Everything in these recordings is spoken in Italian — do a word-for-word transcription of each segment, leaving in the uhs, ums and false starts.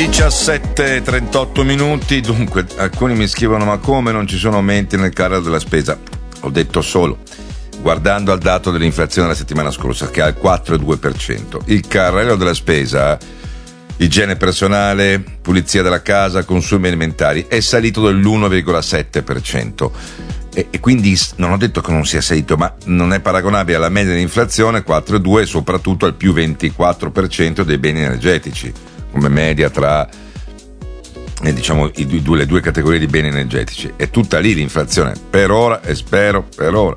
diciassette e trentotto minuti. Dunque, alcuni mi scrivono: ma come non ci sono aumenti nel carrello della spesa? Ho detto solo guardando al dato dell'inflazione della settimana scorsa, che è al quattro virgola due per cento. Il carrello della spesa, igiene personale, pulizia della casa, consumi alimentari, è salito dell'uno virgola sette per cento. E, e quindi non ho detto che non sia salito, ma non è paragonabile alla media dell'inflazione quattro virgola due e soprattutto al più ventiquattro per cento dei beni energetici, come media tra eh, diciamo i due, le due categorie di beni energetici. È tutta lì l'inflazione per ora, e spero per ora.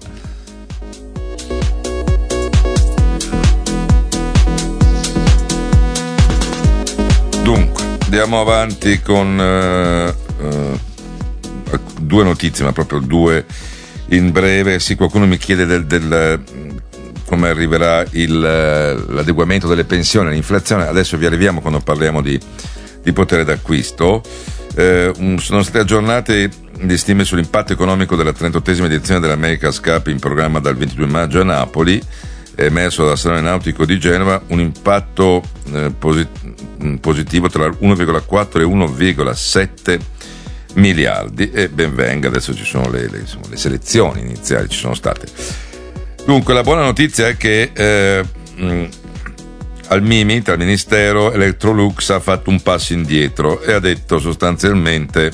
Dunque andiamo avanti con uh, uh, due notizie, ma proprio due in breve. Sì, qualcuno mi chiede del, del come arriverà il, l'adeguamento delle pensioni all'inflazione. Adesso vi arriviamo quando parliamo di, di potere d'acquisto. Eh, sono state aggiornate le stime sull'impatto economico della trentottesima edizione dell'America's Cup in programma dal ventidue maggio a Napoli, è emerso dal Salone Nautico di Genova un impatto eh, posit- positivo tra uno virgola quattro e uno virgola sette miliardi, e ben venga. Adesso ci sono le, le, insomma, le selezioni iniziali, ci sono state. Dunque la buona notizia è che eh, mh, al Mimit, al Ministero, Electrolux ha fatto un passo indietro e ha detto sostanzialmente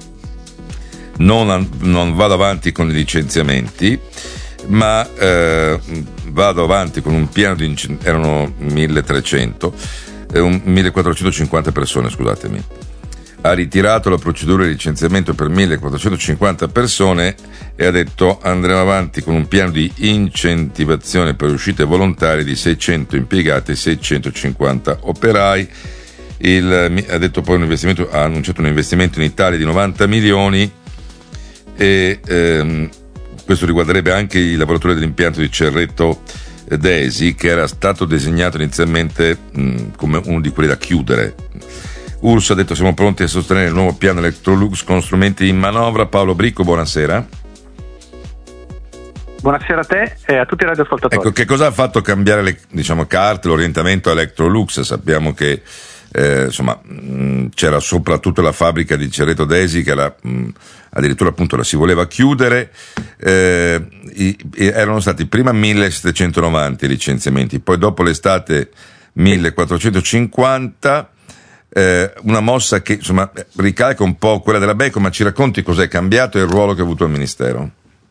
non, non vado avanti con i licenziamenti, ma eh, vado avanti con un piano di erano milletrecento eh, un millequattrocentocinquanta persone, scusatemi. Ha ritirato la procedura di licenziamento per millequattrocentocinquanta persone e ha detto andremo avanti con un piano di incentivazione per uscite volontarie di seicento impiegati e seicentocinquanta operai. Il, ha detto poi un investimento, ha annunciato un investimento in Italia di novanta milioni e ehm, questo riguarderebbe anche i lavoratori dell'impianto di Cerreto Desi, che era stato designato inizialmente mh, come uno di quelli da chiudere. Urso ha detto siamo pronti a sostenere il nuovo piano Electrolux con strumenti in manovra. Paolo Bricco, buonasera. Buonasera a te e a tutti i radioascoltatori. Ecco, che cosa ha fatto cambiare le diciamo, carte, l'orientamento a Electrolux? Sappiamo che eh, insomma mh, c'era soprattutto la fabbrica di Cerreto Desi che era, mh, addirittura appunto la si voleva chiudere. Eh, i, erano stati prima millesettecentonovanta i licenziamenti, poi dopo l'estate millequattrocentocinquanta. Eh, una mossa che insomma ricalca un po' quella della Beko, ma ci racconti cos'è cambiato e il ruolo che ha avuto il Ministero?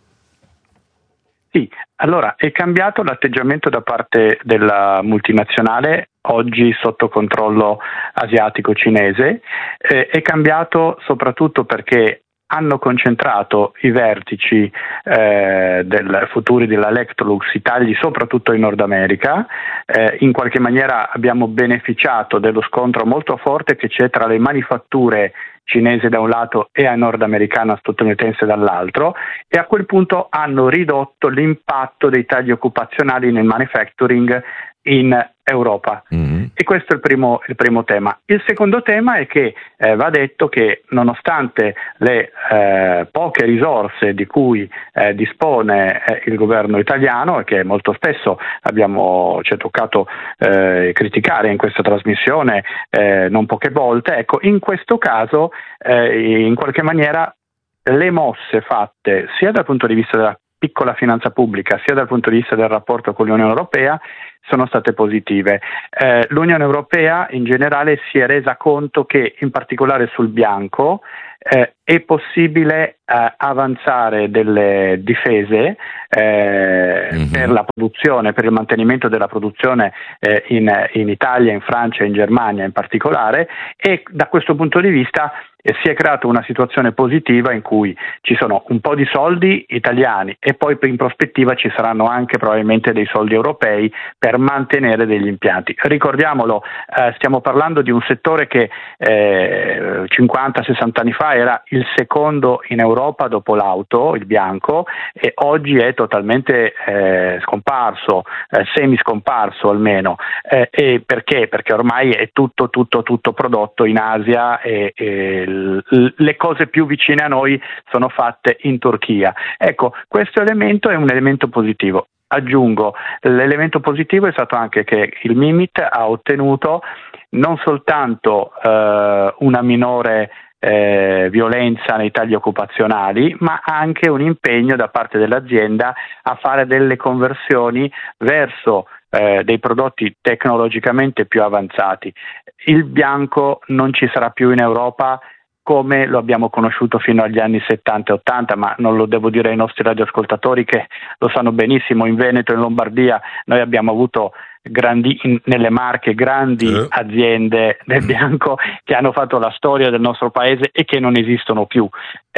Sì, allora è cambiato l'atteggiamento da parte della multinazionale, oggi sotto controllo asiatico-cinese, eh, è cambiato soprattutto perché hanno concentrato i vertici eh, del futuri della Electrolux, i tagli soprattutto in Nord America. Eh, in qualche maniera abbiamo beneficiato dello scontro molto forte che c'è tra le manifatture cinese da un lato e a nordamericana statunitense dall'altro, e a quel punto hanno ridotto l'impatto dei tagli occupazionali nel manufacturing in Europa. Mm-hmm. E questo è il primo, il primo tema. Il secondo tema è che eh, va detto che nonostante le eh, poche risorse di cui eh, dispone eh, il governo italiano, e che molto spesso abbiamo ci è toccato eh, criticare in questa trasmissione eh, non poche volte, ecco, in questo caso eh, in qualche maniera le mosse fatte sia dal punto di vista della piccola finanza pubblica sia dal punto di vista del rapporto con l'Unione Europea sono state positive. Eh, L'Unione Europea in generale si è resa conto che in particolare sul bianco eh, è possibile eh, avanzare delle difese eh, mm-hmm. per la produzione, per il mantenimento della produzione eh, in, in Italia, in Francia, in Germania in particolare, e da questo punto di vista eh, si è creata una situazione positiva in cui ci sono un po' di soldi italiani e poi in prospettiva ci saranno anche probabilmente dei soldi europei per mantenere degli impianti. Ricordiamolo, eh, stiamo parlando di un settore che eh, cinquanta sessanta anni fa era il secondo in Europa dopo l'auto, il bianco, e oggi è totalmente eh, scomparso, eh, semi scomparso almeno. Eh, e perché? Perché ormai è tutto tutto tutto prodotto in Asia e, e l- le cose più vicine a noi sono fatte in Turchia. Ecco, questo elemento è un elemento positivo. Aggiungo, l'elemento positivo è stato anche che il Mimit ha ottenuto non soltanto eh, una minore eh, violenza nei tagli occupazionali, ma anche un impegno da parte dell'azienda a fare delle conversioni verso eh, dei prodotti tecnologicamente più avanzati. Il bianco non ci sarà più in Europa come lo abbiamo conosciuto fino agli anni settanta e ottanta, ma non lo devo dire ai nostri radioascoltatori che lo sanno benissimo. In Veneto e in Lombardia noi abbiamo avuto grandi, in, nelle Marche grandi eh. aziende del bianco che hanno fatto la storia del nostro paese e che non esistono più.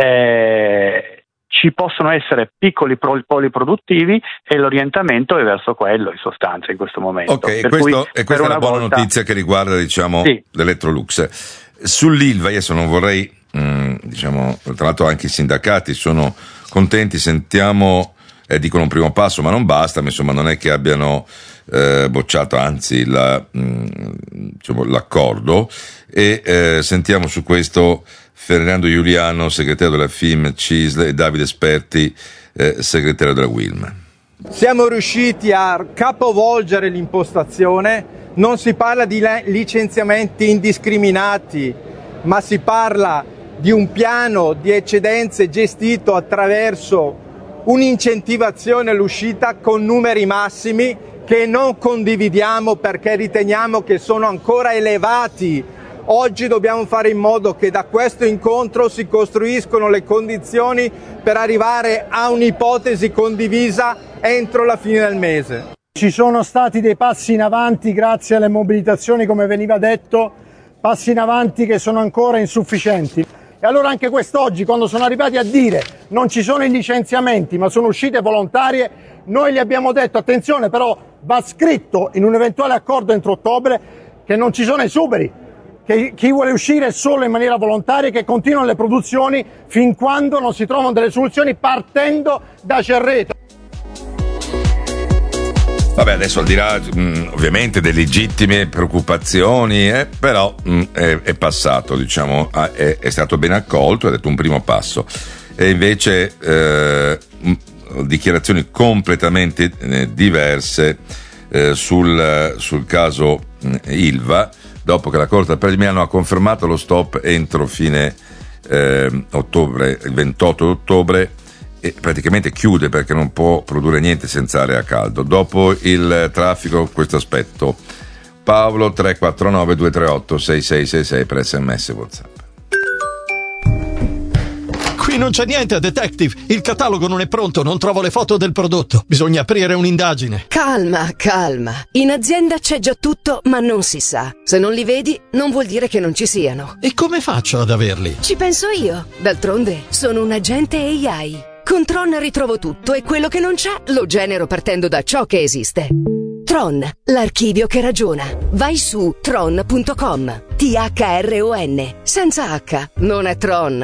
Eh, ci possono essere piccoli poli produttivi e l'orientamento è verso quello in sostanza in questo momento. Ok, per questo, cui, e questa è una buona volta... notizia che riguarda, diciamo, sì. l'Electrolux. Sull'Ilva, adesso non vorrei, mh, diciamo, tra l'altro anche i sindacati sono contenti, sentiamo, eh, dicono un primo passo, ma non basta, ma insomma non è che abbiano eh, bocciato, anzi, la, mh, diciamo, l'accordo, e eh, sentiamo su questo Fernando Giuliano, segretario della F I M C I S L, e Davide Sperti, eh, segretario della W I L M. Siamo riusciti a capovolgere l'impostazione. Non si parla di licenziamenti indiscriminati, ma si parla di un piano di eccedenze gestito attraverso un'incentivazione all'uscita con numeri massimi che non condividiamo perché riteniamo che sono ancora elevati. Oggi dobbiamo fare in modo che da questo incontro si costruiscono le condizioni per arrivare a un'ipotesi condivisa entro la fine del mese. Ci sono stati dei passi in avanti grazie alle mobilitazioni, come veniva detto, passi in avanti che sono ancora insufficienti. E allora anche quest'oggi, quando sono arrivati a dire non ci sono i licenziamenti ma sono uscite volontarie, noi gli abbiamo detto attenzione, però va scritto in un eventuale accordo entro ottobre che non ci sono esuberi, che chi vuole uscire è solo in maniera volontaria e che continuano le produzioni fin quando non si trovano delle soluzioni partendo da Cerreto. Vabbè, adesso al di là mh, ovviamente delle legittime preoccupazioni, eh, però mh, è, è passato, diciamo, è, è stato ben accolto, è detto un primo passo. E invece eh, mh, dichiarazioni completamente eh, diverse eh, sul, sul caso mh, Ilva, dopo che la Corte d'Appello di Milano ha confermato lo stop entro fine eh, ottobre, il ventotto ottobre, e praticamente chiude perché non può produrre niente senza area a caldo. Dopo il traffico, questo aspetto. Paolo tre quattro nove due tre otto sei sei sei sei per sms WhatsApp. Qui non c'è niente, detective. Il catalogo non è pronto, non trovo le foto del prodotto. Bisogna aprire un'indagine. Calma, calma. In azienda c'è già tutto, ma non si sa. Se non li vedi, non vuol dire che non ci siano. E come faccio ad averli? Ci penso io. D'altronde, sono un agente A I. Con Tron ritrovo tutto e quello che non c'è lo genero partendo da ciò che esiste. Tron, l'archivio che ragiona. Vai su tron punto com. T H R O N. Senza H, non è Tron.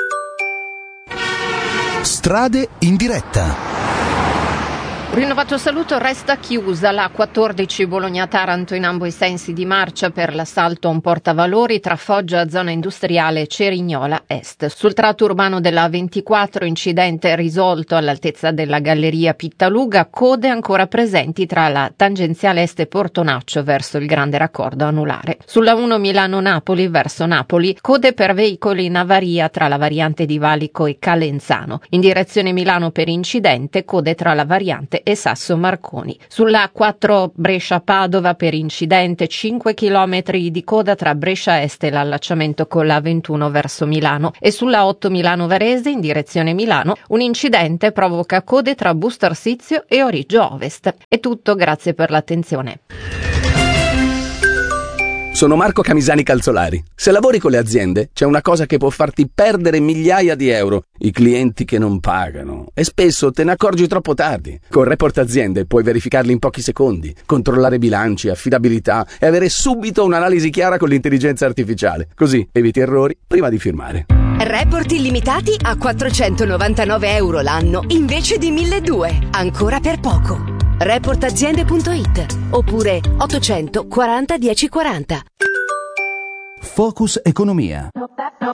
Strade in diretta. Rinnovato saluto, resta chiusa la quattordici Bologna-Taranto in ambo i sensi di marcia per l'assalto a un portavalori tra Foggia, zona industriale, e Cerignola Est. Sul tratto urbano della ventiquattro, incidente risolto all'altezza della galleria Pittaluga, code ancora presenti tra la tangenziale est e Portonaccio verso il grande raccordo anulare. Sulla uno Milano-Napoli verso Napoli, code per veicoli in avaria tra la variante di Valico e Calenzano. In direzione Milano per incidente, code tra la variante e Sasso Marconi. Sulla A quattro Brescia-Padova per incidente, cinque chilometri di coda tra Brescia Est e l'allacciamento con la ventuno verso Milano, e sulla otto Milano-Varese in direzione Milano un incidente provoca code tra Busto Arsizio e Origgio Ovest. È tutto, grazie per l'attenzione. Sono Marco Camisani Calzolari. Se lavori con le aziende, c'è una cosa che può farti perdere migliaia di euro: i clienti che non pagano. E spesso te ne accorgi troppo tardi. Con Report Aziende puoi verificarli in pochi secondi, controllare bilanci, affidabilità e avere subito un'analisi chiara con l'intelligenza artificiale. Così eviti errori prima di firmare. Report illimitati a quattrocentonovantanove euro l'anno invece di milleduecento. Ancora per poco. report aziende punto it oppure ottocentoquaranta dieci quaranta. Focus Economia.